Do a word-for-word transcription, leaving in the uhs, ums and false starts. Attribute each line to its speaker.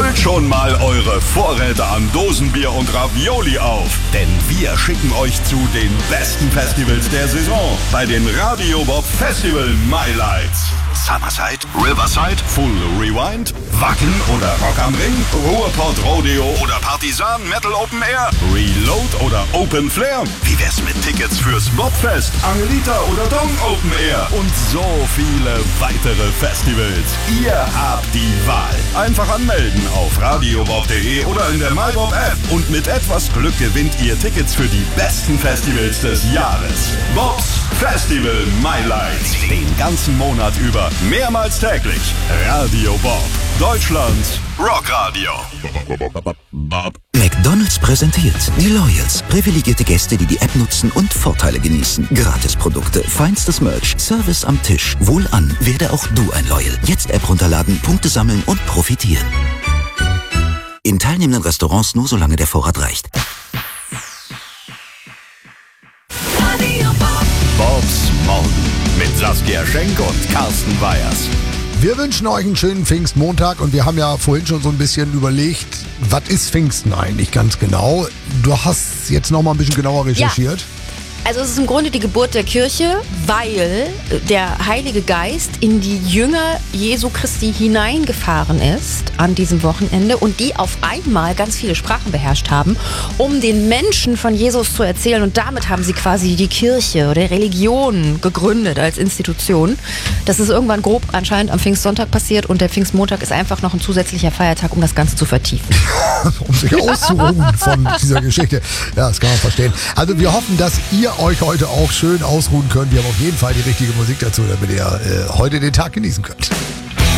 Speaker 1: Füllt schon mal eure Vorräte an Dosenbier und Ravioli auf, denn wir schicken euch zu den besten Festivals der Saison bei den Radio Bob Festival My Lights. Summerside, Riverside, Full Rewind, Wacken oder Rock am Ring, Ruhrpott Rodeo oder Partisan Metal Open Air, Reload oder Open Flair. Wie wär's mit Tickets fürs Bobfest, Angelita oder Dong Open Air und so viele weitere Festivals. Ihr habt die Wahl. Einfach anmelden auf radiobob punkt de oder in der MyBob App und mit etwas Glück gewinnt ihr Tickets für die besten Festivals des Jahres. Bobs Festival My Lights. Den ganzen Monat über. Mehrmals täglich. Radio Bob. Deutschlands Rockradio.
Speaker 2: McDonald's präsentiert die Loyals. Privilegierte Gäste, die die App nutzen und Vorteile genießen. Gratisprodukte, feinstes Merch, Service am Tisch. Wohlan, werde auch du ein Loyal. Jetzt App runterladen, Punkte sammeln und profitieren. In teilnehmenden Restaurants nur solange der Vorrat reicht.
Speaker 1: Bobs Morgen mit Saskia Schenk und Carsten Weyers.
Speaker 3: Wir wünschen euch einen schönen Pfingstmontag und wir haben ja vorhin schon so ein bisschen überlegt, was ist Pfingsten eigentlich ganz genau? Du hast jetzt noch mal ein bisschen genauer recherchiert.
Speaker 4: Ja. Also es ist im Grunde die Geburt der Kirche, weil der Heilige Geist in die Jünger Jesu Christi hineingefahren ist an diesem Wochenende und die auf einmal ganz viele Sprachen beherrscht haben, um den Menschen von Jesus zu erzählen. Und damit haben sie quasi die Kirche oder Religion gegründet als Institution. Das ist irgendwann grob anscheinend am Pfingstsonntag passiert und der Pfingstmontag ist einfach noch ein zusätzlicher Feiertag, um das Ganze zu vertiefen.
Speaker 3: Um sich auszuruhen von dieser Geschichte. Ja, das kann man verstehen. Also wir hoffen, dass ihr euch heute auch schön ausruhen könnt. Wir haben auf jeden Fall die richtige Musik dazu, damit ihr äh, heute den Tag genießen könnt.